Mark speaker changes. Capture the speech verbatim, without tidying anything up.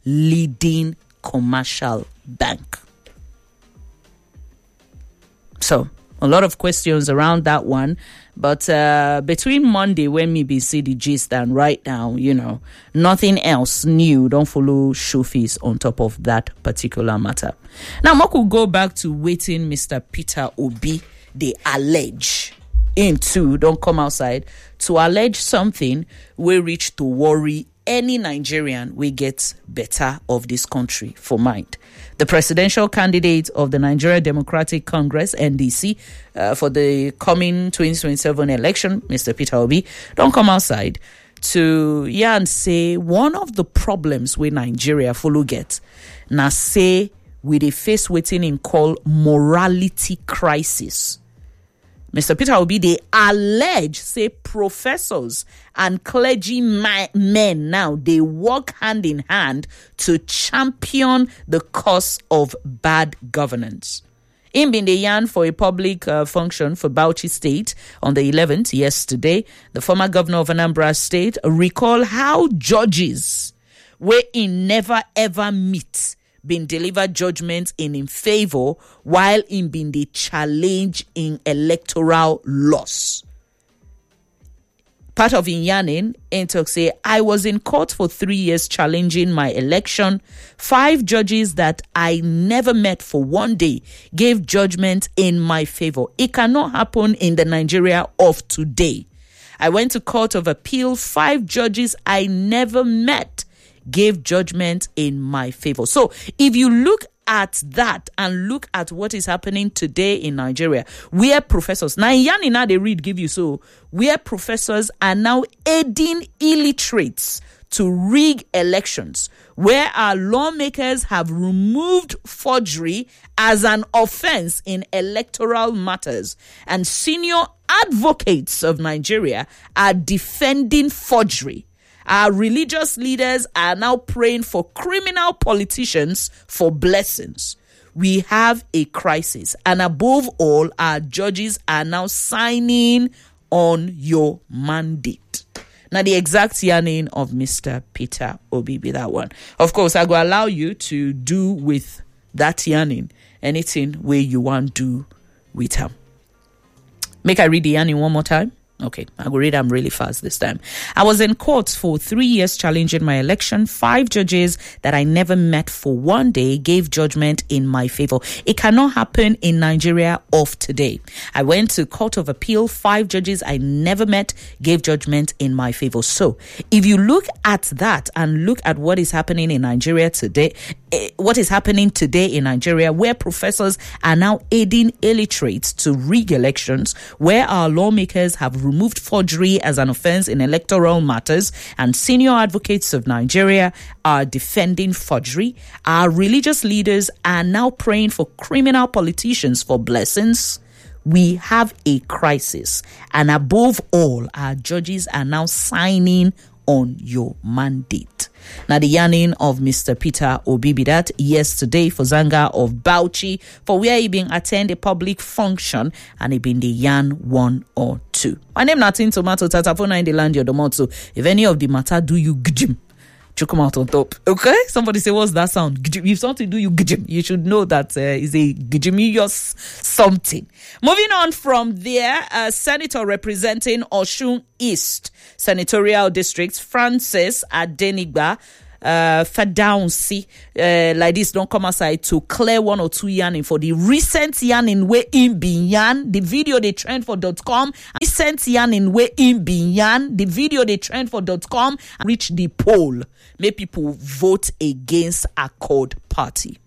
Speaker 1: leading commercial bank. So, a lot of questions around that one. But uh, between Monday, when me be see the gist, and right now, you know, nothing else new. Don't follow showface on top of that particular matter. Now, I could go back to waiting Mister Peter Obi, they allege into, don't come outside, to allege something we reach to worry any Nigerian we get better of this country for mind. The presidential candidate of the Nigeria Democratic Congress, N D C, uh, for the coming twenty twenty-seven election, Mister Peter Obi, don't come outside to yeah and say one of the problems with Nigeria follow get now say we dey face waiting in call morality crisis. Mister Peter Obi, they allege, say, professors and clergy ma- men now, they work hand in hand to champion the cause of bad governance. In been the yarn for a public uh, function for Bauchi State on the eleventh, yesterday, the former governor of Anambra State recall how judges were in never ever meet been delivered judgment in in favor while in being the challenge in electoral loss. Part of in yarning, Intok say, I was in court for three years challenging my election. Five judges that I never met for one day gave judgment in my favor. It cannot happen in the Nigeria of today. I went to court of appeal. Five judges I never met gave judgment in my favor. So if you look at that and look at what is happening today in Nigeria, where professors, now yani now they read give you so, where professors are now aiding illiterates to rig elections, where our lawmakers have removed forgery as an offense in electoral matters, and senior advocates of Nigeria are defending forgery. Our religious leaders are now praying for criminal politicians for blessings. We have a crisis. And above all, our judges are now signing on your mandate. Now, the exact yarning of Mister Peter Obi be that one. Of course, I will allow you to do with that yarning anything where you want to do with him. Make I read the yarning one more time. Okay, I will read them really fast this time. I was in court for three years challenging my election. Five judges that I never met for one day gave judgment in my favor. It cannot happen in Nigeria of today. I went to court of appeal. Five judges I never met gave judgment in my favor. So if you look at that and look at what is happening in Nigeria today, eh, what is happening today in Nigeria, where professors are now aiding illiterates to rig elections, where our lawmakers have removed forgery as an offense in electoral matters, and senior advocates of Nigeria are defending forgery. Our religious leaders are now praying for criminal politicians for blessings. We have a crisis. And above all, our judges are now signing on your mandate. Now, the yarning of Mister Peter Obi be that yesterday for Zanga of Bauchi, for where he been attend a public function and he been the yarn one or two. My name Natin Tomato Tatafona in the land your domoto. If any of the matter do you gijim, you come out on top. Okay? Somebody say, what's that sound? Gijim. If something do you gijim, you should know that uh, is a gijimious something. Moving on from there, uh, Senator representing Osun East Senatorial District, Francis Adenigba, uh, Fadaunsi, uh, like this, don't come aside to clear one or two yarning for the recent yarning where in Binyan, the video they trend for dot com, recent yarning where in Binyan, the video they trend for dot com, reach the poll. Make people vote against Accord Party.